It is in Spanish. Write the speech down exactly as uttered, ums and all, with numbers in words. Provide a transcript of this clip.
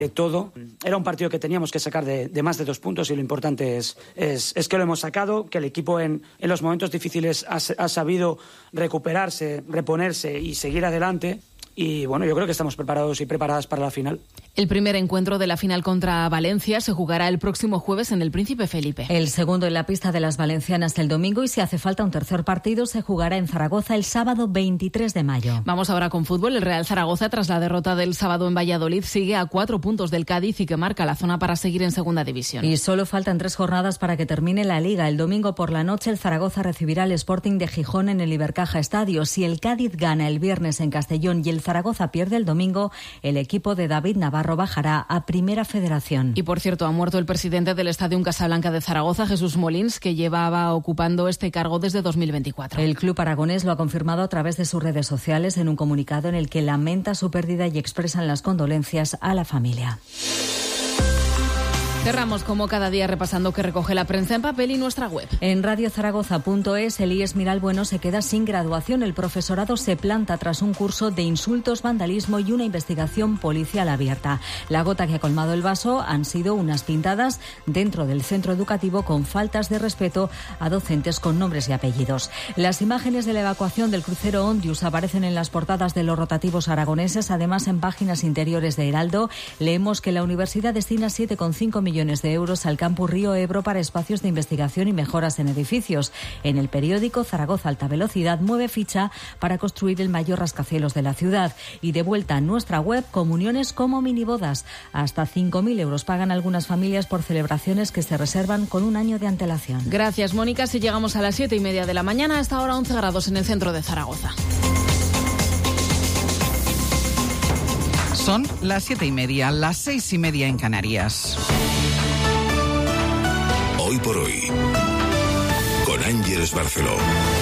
de todo. Era un partido que teníamos que sacar de, de más de dos puntos y lo importante es, es, es que lo hemos sacado, que el equipo en, en los momentos difíciles ha, ha sabido recuperarse, reponerse y seguir adelante. Y bueno, yo creo que estamos preparados y preparadas para la final. El primer encuentro de la final contra Valencia se jugará el próximo jueves en el Príncipe Felipe. El segundo en la pista de las valencianas el domingo y si hace falta un tercer partido se jugará en Zaragoza el sábado veintitrés de mayo. Vamos ahora con fútbol. El Real Zaragoza, tras la derrota del sábado en Valladolid, sigue a cuatro puntos del Cádiz y que marca la zona para seguir en segunda división. Y solo faltan tres jornadas para que termine la Liga. El domingo por la noche el Zaragoza recibirá al Sporting de Gijón en el Ibercaja Estadio. Si el Cádiz gana el viernes en Castellón y el Zaragoza pierde el domingo, el equipo de David Navarro bajará a Primera Federación. Y por cierto, ha muerto el presidente del Estadio Casablanca de Zaragoza, Jesús Molins, que llevaba ocupando este cargo desde dos mil veinticuatro. El club aragonés lo ha confirmado a través de sus redes sociales en un comunicado en el que lamenta su pérdida y expresan las condolencias a la familia. Cerramos como cada día repasando que recoge la prensa en papel y nuestra web. En radiozaragoza punto es, Elías Miralbueno se queda sin graduación. El profesorado se planta tras un curso de insultos, vandalismo y una investigación policial abierta. La gota que ha colmado el vaso han sido unas pintadas dentro del centro educativo con faltas de respeto a docentes con nombres y apellidos. Las imágenes de la evacuación del crucero Ondius aparecen en las portadas de los rotativos aragoneses. Además, en páginas interiores de Heraldo leemos que la universidad destina siete coma cinco millones millones de euros al campus Río Ebro para espacios de investigación y mejoras en edificios. En el periódico Zaragoza Alta Velocidad mueve ficha para construir el mayor rascacielos de la ciudad. Y de vuelta a nuestra web, comuniones como minibodas. Hasta cinco mil euros pagan algunas familias por celebraciones que se reservan con un año de antelación. Gracias, Mónica. Si llegamos a las siete y media de la mañana, hasta ahora once grados en el centro de Zaragoza. Son las siete y media, las seis y media en Canarias. Hoy por hoy, con Ángeles Barceló.